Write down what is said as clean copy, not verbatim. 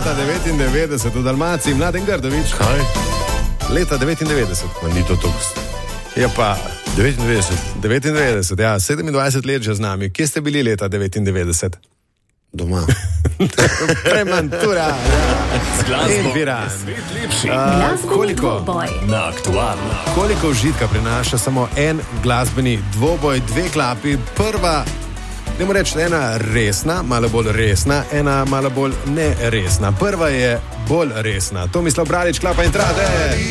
leta 99 v Dalmaciji, Mladen Grdović. Kaj? Leta 99. Ni to toks. Je pa 99. 99, ja, 27 let že z nami. Kje ste bili leta 99? Doma. Premantura. In Piran. Koliko užitka prinaša samo en glasbeni dvoboj, dve klapi, prva, ne morem reči, ena resna, malo bolj resna, ena malo bolj neresna. Prva je bolj resna. Tomislav Bralič, klapa in trade.